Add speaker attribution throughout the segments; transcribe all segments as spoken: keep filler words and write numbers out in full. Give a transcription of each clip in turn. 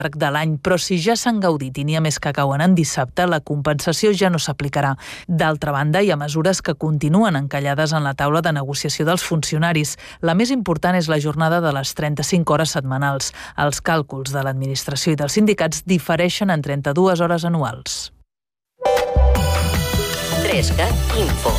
Speaker 1: llarg de l'any, però si ja s'han gaudit i n'hi ha més que cauen en dissabte, la compensació ja no s'aplicarà. D'altra banda, hi ha mesures que continuen encallades en la taula de negociació dels funcionaris. La més important és la jornada de les trenta-cinc hores setmanals. Els càlculs de l'administració i dels sindicats difereixen en trenta-dues hores anuals.
Speaker 2: trescat Info.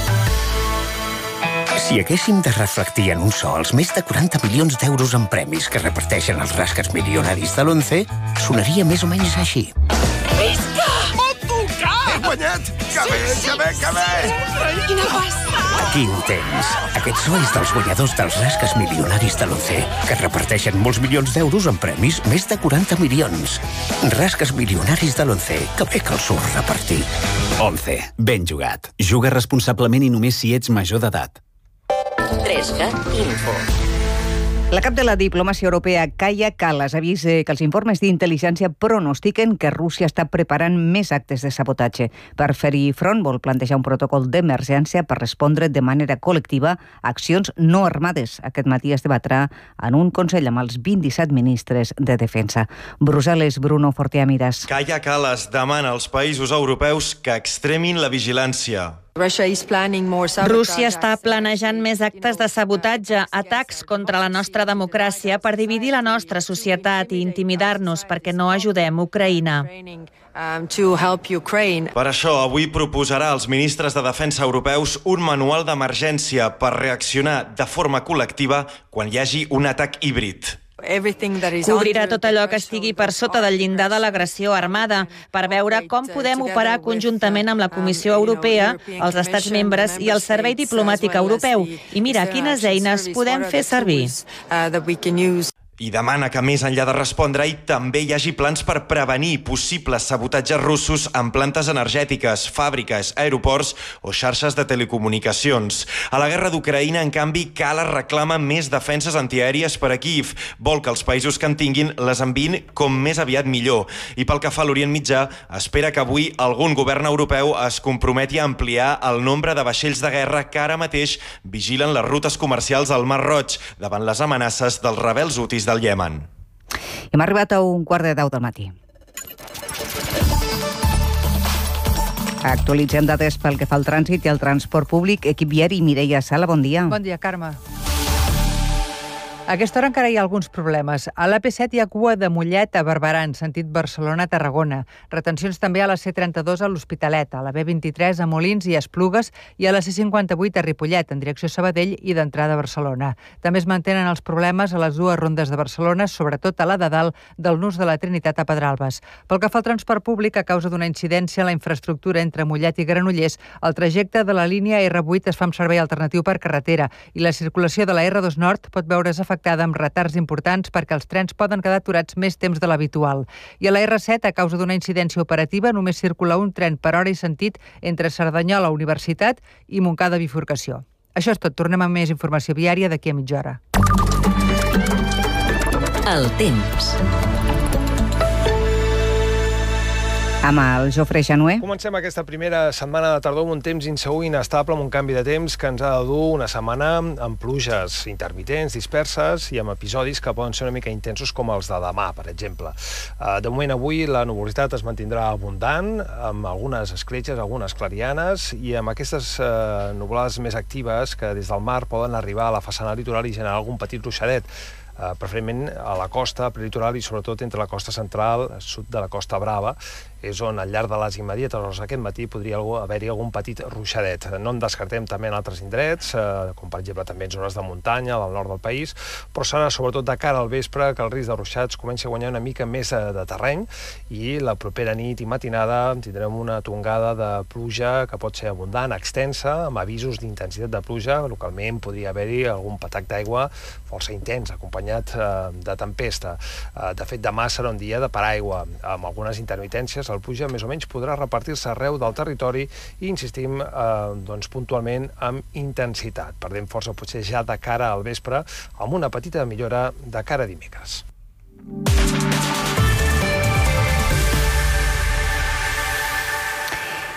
Speaker 3: Si haguéssim de reflectir en un so els més de quaranta milions d'euros en premis que reparteixen els rasques milionaris de l'Once, sonaria més o menys així.
Speaker 2: Visca!
Speaker 4: M'ha tocat!
Speaker 3: He guanyat! Que bé, que bé, que bé!
Speaker 2: Quina passada!
Speaker 3: Aquí ho tens. Aquest so és dels guanyadors dels rasques milionaris de l'Once, que reparteixen molts milions d'euros en premis, més de quaranta milions. Rasques milionaris de l'Once, que bé que els surt repartir.
Speaker 5: Once. Ben jugat. Juga responsablement i només si ets major d'edat.
Speaker 2: trescat Info.
Speaker 6: La cap de la diplomàcia europea, Kaja Kallas, ha vist que els informes d'intel·ligència pronostiquen que Rússia està preparant més actes de sabotatge. Per fer-hi front, vol plantejar un protocol d'emergència per respondre de manera col·lectiva a accions no armades. Aquest matí es debatrà en un consell amb els vint-i-set ministres de defensa. Brussel·les, Bruno Fortià Miras.
Speaker 7: Kaja Kallas demana als països europeus que extremin la vigilància.
Speaker 8: Rússia està planejant més actes de sabotatge, atacs contra la nostra democràcia per dividir la nostra societat i intimidar-nos perquè no ajudem Ucraïna.
Speaker 7: Per això, avui proposarà als ministres de defensa europeus un manual d'emergència per reaccionar de forma col·lectiva quan hi hagi un atac híbrid.
Speaker 8: Cobrirà tot allò que estigui per sota del llindar de l'agressió armada per veure com podem operar conjuntament amb la Comissió Europea, els Estats membres i el Servei Diplomàtic Europeu. I mira quines eines podem fer servir.
Speaker 7: I demana que, més enllà de respondre-hi, també hi hagi plans per prevenir possibles sabotatges russos en plantes energètiques, fàbriques, aeroports o xarxes de telecomunicacions. A la guerra d'Ucraïna, en canvi, Kallas reclama més defenses antiaèries per a Kíiv. Vol que els països que en tinguin les enviïn com més aviat millor. I pel que fa a l'Orient Mitjà, espera que avui algun govern europeu es comprometi a ampliar el nombre de vaixells de guerra que ara mateix vigilen les rutes comercials al Mar Roig davant les amenaces dels rebels hutis del Iemen.
Speaker 6: Hem arribat a un quart de deu del matí. Actualitzem dades pel que fa al trànsit i al transport públic. Equip viari, Mireia Sala, bon dia.
Speaker 9: Bon dia, Carme. A aquesta hora encara hi ha alguns problemes. A l'A P set hi ha cua de Mollet a Barberà, en sentit Barcelona-Tarragona. Retencions també a la C trenta-dos a l'Hospitalet, a la B vint-i-tres a Molins i a Esplugues i a la C cinquanta-vuit a Ripollet, en direcció Sabadell i d'entrada a Barcelona. També es mantenen els problemes a les dues rondes de Barcelona, sobretot a la de dalt del nus de la Trinitat a Pedralbes. Pel que fa al transport públic, a causa d'una incidència a la infraestructura entre Mollet i Granollers, el trajecte de la línia R vuit es fa amb servei alternatiu per carretera i la circulació de la R dos Nord pot veure's afectada amb retards importants perquè els trens poden quedar aturats més temps de l'habitual. I a la R set, a causa d'una incidència operativa, només circula un tren per hora i sentit entre Cerdanyola, Universitat i Montcada Bifurcació. Això és tot. Tornem amb més informació viària d'aquí a mitja hora.
Speaker 2: El temps.
Speaker 6: Amb el Jofre Januer.
Speaker 10: Comencem aquesta primera setmana de tardor amb un temps insegur i inestable, amb un canvi de temps que ens ha de dur una setmana amb pluges intermitents, disperses i amb episodis que poden ser una mica intensos com els de demà, per exemple. De moment avui la nuvolositat es mantindrà abundant, amb algunes escletxes, algunes clarianes i amb aquestes nuvolades més actives que des del mar poden arribar a la façana litoral i generar algun petit ruixadet. Preferentment a la costa prelitoral i sobretot entre la costa central, sud de la Costa Brava, és on al llarg de les immediates hores d'aquest matí podria haver-hi algun petit ruixadet. No en descartem també en altres indrets, com per exemple també en zones de muntanya, al nord del país, però serà sobretot de cara al vespre que el risc de ruixats comenci a guanyar una mica més de terreny i la propera nit i matinada tindrem una tongada de pluja que pot ser abundant, extensa, amb avisos d'intensitat de pluja. Localment podria haver-hi algun patac d'aigua força intens, acompanyat de tempesta. De fet, demà serà un dia de paraigua, amb algunes intermitències. La pluja més o menys podrà repartir-se arreu del territori i insistim eh, doncs, puntualment amb intensitat. Perdem força potser ja de cara al vespre, amb una petita millora de cara a dimecres.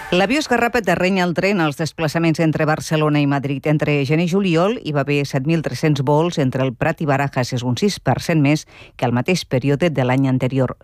Speaker 6: L'avió esgarrapa terreny al tren als desplaçaments entre Barcelona i Madrid. Entre gener i juliol hi va haver set mil tres-cents vols entre el Prat i Barajas, és un sis per cent més que el mateix període de l'any anterior.